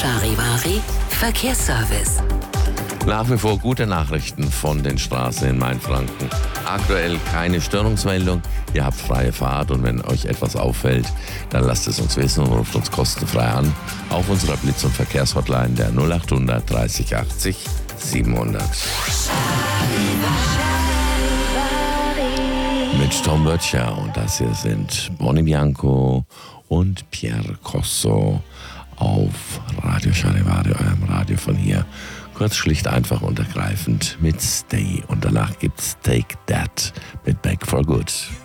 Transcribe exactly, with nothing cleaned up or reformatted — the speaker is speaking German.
Charivari Verkehrsservice. Nach wie vor gute Nachrichten von den Straßen in Mainfranken. Aktuell keine Störungsmeldung. Ihr habt freie Fahrt und wenn euch etwas auffällt, dann lasst es uns wissen und ruft uns kostenfrei an auf unserer Blitz- und Verkehrshotline der null acht hundert dreißig achtzig siebenhundert. Mit Tom Böttcher und das hier sind Bonnie Bianco und Pierre Corso auf Radio Charivari, eurem Radio von hier. Kurz, schlicht, einfach und ergreifend mit Stay und danach gibt's Take That mit Back for Good.